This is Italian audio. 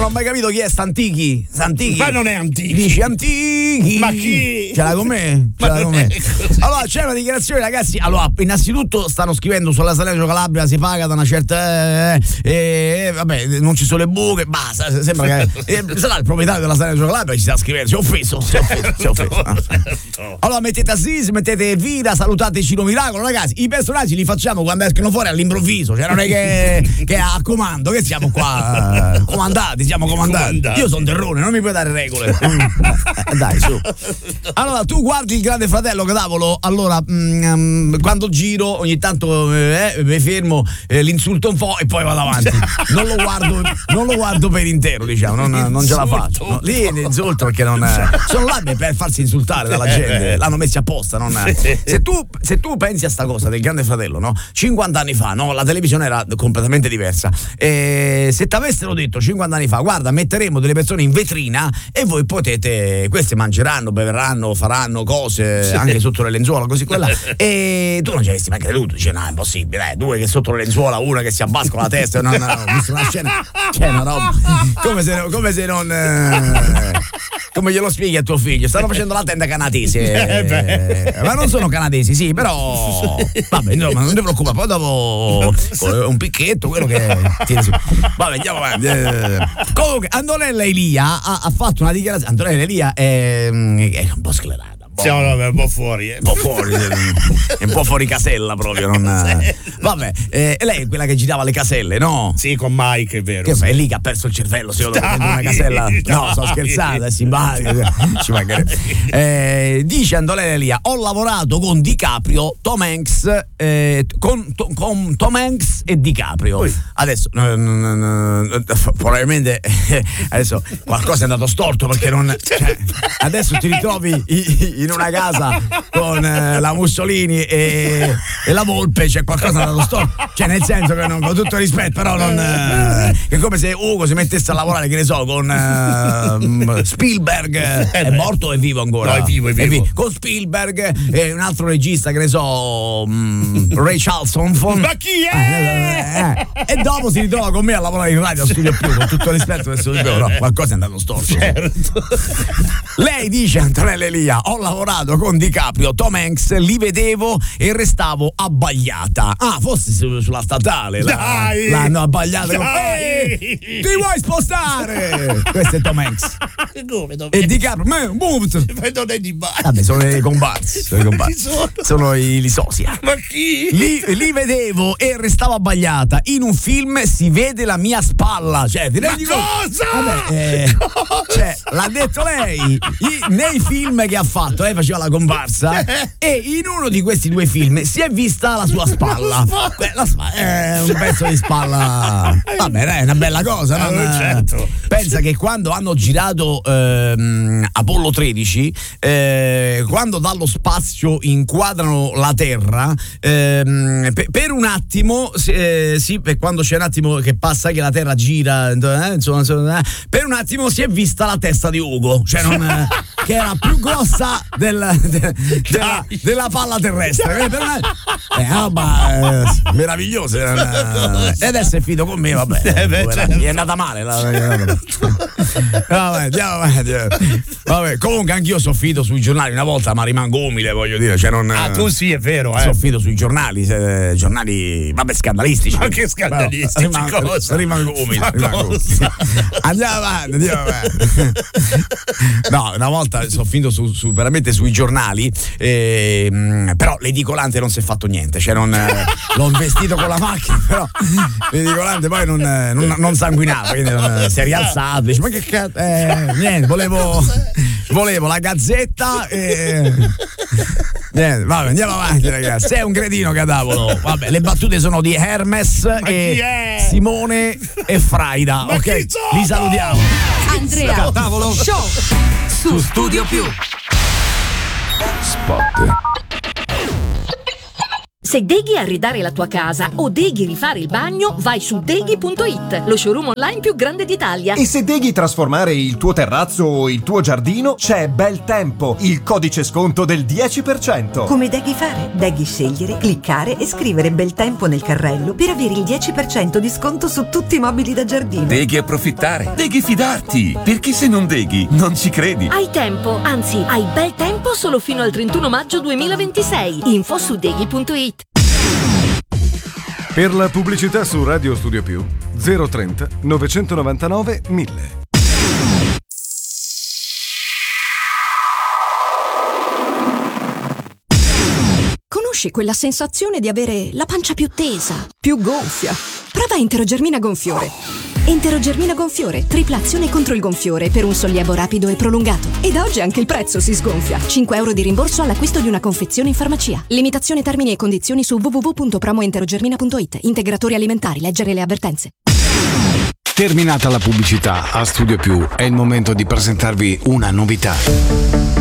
ho mai capito chi è Santichi. Ma non è Antichi. Dici Antichi. Ma chi? Ce l'ha con me? Allora, c'è una dichiarazione, ragazzi. Allora, innanzitutto stanno scrivendo sulla Salerno Calabria si paga da una certa vabbè, non ci sono le buche, basta, sembra che sarà il proprietario della Salerno Calabria che ci sta scrivendo. Si è offeso. Allora, mettete Aziz, mettete Vida, salutate Cino Miracolo, ragazzi. I personaggi li facciamo quando escono fuori all'improvviso, cioè non è che a comando, che siamo qua siamo comandati. Io sono Terrone, non mi puoi dare regole. Dai, su. Allora, tu guardi il Grande Fratello, Cadavolo. Allora, quando giro ogni tanto mi fermo, l'insulto un po' e poi vado avanti. Non lo guardo per intero, diciamo, non ce la faccio. No, lì l'insulto perché non sono là per farsi insultare dalla gente. L'hanno messi apposta. Se tu pensi a sta cosa del Grande Fratello, no? 50 anni fa, no? La televisione era completamente diversa. Se ti avessero detto 50 anni fa, guarda, metteremo delle persone in vetrina e voi potete, queste mangeranno, beveranno, faranno cose anche sotto le lenzuola, così quella, e tu non ci avresti mai creduto, dice no, è impossibile, due che sotto le lenzuola, una che si abbascola la testa, no, ho visto una scena, c'è una roba, come se non come glielo spieghi a tuo figlio, stanno facendo la tenda canadese, ma non sono canadesi, sì, però vabbè, no, ma non ti preoccupare, poi dopo un picchetto, quello che tieni su. Vabbè, andiamo avanti. Comunque Antonella Elia ha fatto una dichiarazione. Antonella Elia è un po' sclerata. Siamo un po' fuori, un po' fuori, è un po' fuori casella proprio. Vabbè, lei è quella che girava le caselle, no? Sì, con Mike, è vero. Che fai lì che ha perso il cervello? Secondo me una casella. No, sto scherzando, è simpatico. Ci mancherebbe. Dice Antonella Elia: ho lavorato con DiCaprio, Tom Hanks, con Tom Hanks e DiCaprio. Adesso probabilmente adesso qualcosa è andato storto perché adesso ti ritrovi in una casa con la Mussolini e la Volpe, c'è qualcosa da storto, cioè nel senso che con tutto rispetto, però è come se Ugo si mettesse a lavorare, che ne so, con Spielberg. È morto o è vivo ancora? No, è vivo. Con Spielberg e un altro regista, che ne so, Ray Charlson. Ma chi è? E dopo si ritrova con me a lavorare in radio a Studio Più, con tutto rispetto del Studio Più, no, qualcosa è andato storto. Certo. Lei dice, Antonella Elia: ho lavorato con DiCaprio, Tom Hanks, li vedevo e restavo abbagliata. Forse sulla statale. Dai! L'hanno abbagliata. Ti vuoi spostare? Questo è Tom Hanks. Come? E DiCaprio, Ma non è di base. vabbè, sono i comparsi. Sono i sosia. Ma chi? Li vedevo e restavo abbagliata. In un film si vede la mia spalla. Cioè, ti rendi conto? Cosa? Cioè, l'ha detto lei. Nei film che ha fatto, lei faceva la comparsa e in uno di questi due film si è vista la sua spalla. La spalla è un pezzo di spalla. Vabbè, è una bella cosa, no? Certo. Pensa che quando hanno girato Apollo 13, quando dallo spazio inquadrano la Terra, per un attimo, sì, quando c'è un attimo che passa che la Terra gira, insomma, per un attimo si è vista la testa di Ugo, cioè che era più grossa della palla terrestre. Meravigliosa. E adesso è finito con me, vabbè. Gli è andata male. Vabbè, andiamo avanti. Vabbè, comunque anch'io soffito sui giornali una volta, ma rimango umile, voglio dire. Cioè tu sì, è vero. Soffito sui giornali, vabbè, scandalistici. Ma che scandalistici? Rimango umile. Andiamo avanti. No, una volta soffito veramente sui giornali, però l'edicolante non si è fatto niente, cioè l'ho investito con la macchina, però l'edicolante poi non sanguinava, quindi si è rialzato, dice, ma che cazzo, niente, volevo la gazzetta e niente, vabbè, andiamo avanti, ragazzi. Sei un cretino, Cadavolo. Vabbè, le battute sono di Hermes e Simone e Fraida. Ma ok, li salutiamo. Andrea Cadavolo Show su Studio Più. Spot. Se deghi arredare la tua casa o deghi rifare il bagno, vai su deghi.it, lo showroom online più grande d'Italia. E se deghi trasformare il tuo terrazzo o il tuo giardino, c'è Beltempo, il codice sconto del 10%. Come deghi fare? Deghi scegliere, cliccare e scrivere Beltempo nel carrello per avere il 10% di sconto su tutti i mobili da giardino. Deghi approfittare, deghi fidarti, perché se non deghi non ci credi. Hai tempo, anzi hai bel tempo solo fino al 31 maggio 2026. Info su deghi.it. Per la pubblicità su Radio Studio Più 030 999 1000. Conosci quella sensazione di avere la pancia più tesa, più gonfia? Prova Enterogermina Gonfiore. Enterogermina Gonfiore, tripla azione contro il gonfiore per un sollievo rapido e prolungato. Ed oggi anche il prezzo si sgonfia. 5 euro di rimborso all'acquisto di una confezione in farmacia. Limitazione, termini e condizioni su www.promoenterogermina.it. Integratori alimentari, leggere le avvertenze. Terminata la pubblicità a Studio Più, è il momento di presentarvi una novità.